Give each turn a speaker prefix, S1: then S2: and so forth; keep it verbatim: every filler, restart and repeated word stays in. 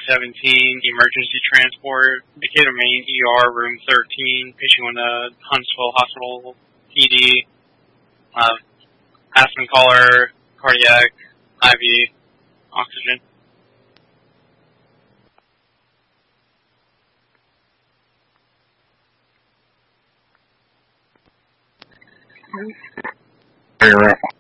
S1: seventeen, emergency transport. Decatur, Maine, E R, room thirteen. Patient on the Huntsville Hospital P D. Uh, Aspen caller, cardiac, I V, oxygen.
S2: You're up.